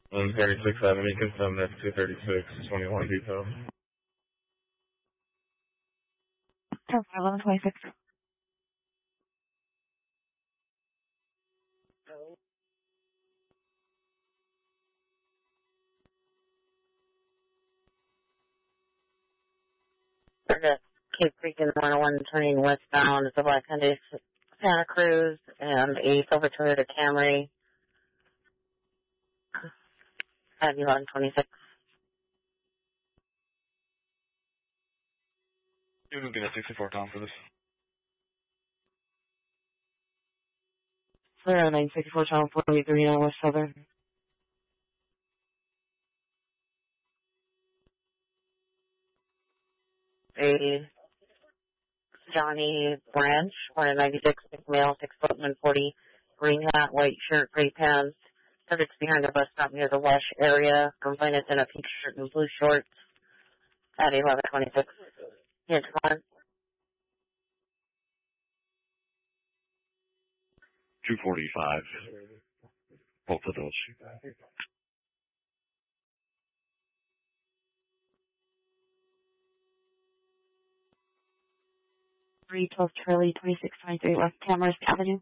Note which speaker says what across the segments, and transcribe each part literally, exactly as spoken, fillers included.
Speaker 1: one thirty-six seventy, confirm that's two thirty-six twenty-one detail.
Speaker 2: eleven twenty-six.
Speaker 3: Target Cape Creek and one oh one turning westbound. It's a Black Hyundai Santa Cruz and a Silver Toyota Camry at eleven twenty-six.
Speaker 4: You can get a sixty-four Tom for this.
Speaker 2: zero nine sixty-four Tom forty-three on West Southern.
Speaker 3: A Johnny Branch, one ninety-six, male, six foot one forty, green hat, white shirt, gray pants, subjects behind the bus stop near the Wash area, complainants in a pink shirt and blue shorts at eleven twenty-six. Yes, come on.
Speaker 4: two forty-five. Both of those.
Speaker 2: three twelve Charlie, twenty-six twenty-three West Tamarisk Avenue.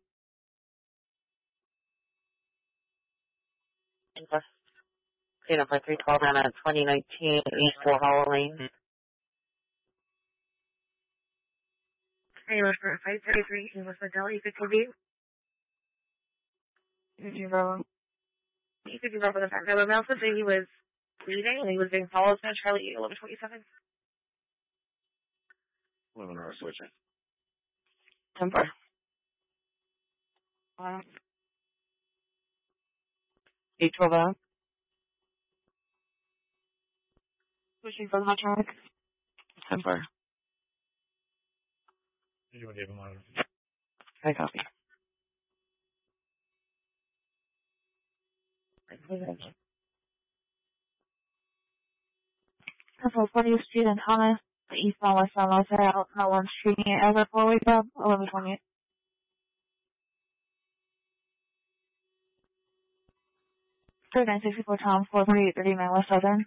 Speaker 3: Clean up by three twelve on a twenty nineteen East Warhol Lane.
Speaker 2: Hey, was for five thirty-three, he was for Delhi, fifty view. You know, he could give up with the fact that the also said he was bleeding and he was being followed by Charlie eleven twenty-seven.
Speaker 4: eleven hour switching.
Speaker 2: Temper. Um, eight twelve out. Pushing from hot traffic. Temper.
Speaker 1: You want to give him one?
Speaker 2: I copy. Couple fortieth Street and Thomas, the eastbound westbound Los Angeles, not one street near Everett, four way up, eleven twenty-eight. thirty-nine sixty-four Tom, four thirty-eight thirty-nine West Southern.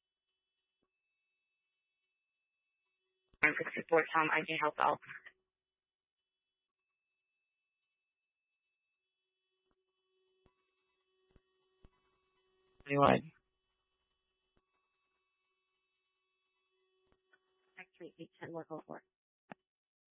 Speaker 3: nine sixty-four Tom, I can help out.
Speaker 2: Anyway.
Speaker 3: Actually, eight ten, we're going for it.